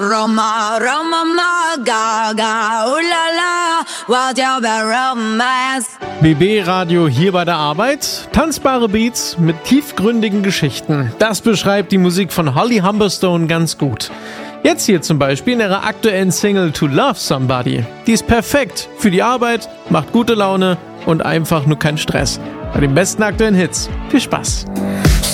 Roma, Roma, ma, gaga, ulala, what your romance. BB Radio hier bei der Arbeit. Tanzbare Beats mit tiefgründigen Geschichten. Das beschreibt die Musik von Holly Humberstone ganz gut. Jetzt hier zum Beispiel in ihrer aktuellen Single To Love Somebody. Die ist perfekt für die Arbeit, macht gute Laune und einfach nur keinen Stress. Bei den besten aktuellen Hits. Viel Spaß!